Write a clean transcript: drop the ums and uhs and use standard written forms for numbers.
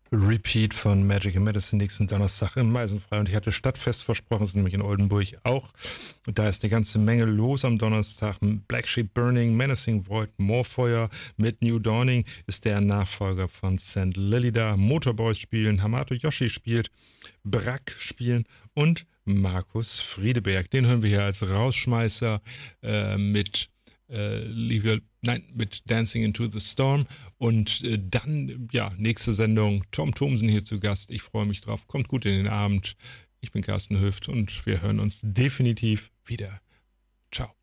Repeat von Magic and Medicine nächsten Donnerstag im Meisenfrei. Und ich hatte Stadtfest versprochen, es ist nämlich in Oldenburg auch. Und da ist eine ganze Menge los am Donnerstag. Black Sheep Burning, Menacing Void, Moorfeuer mit New Dawning ist der Nachfolger von St. Lily da. Motorboys spielen, Hamato Yoshi spielt, Brack spielen und Markus Friedeberg. Den hören wir hier als Rausschmeißer mit mit Dancing into the Storm. Und dann, nächste Sendung, Tom Thomsen hier zu Gast. Ich freue mich drauf. Kommt gut in den Abend. Ich bin Carsten Hüft und wir hören uns definitiv wieder. Ciao.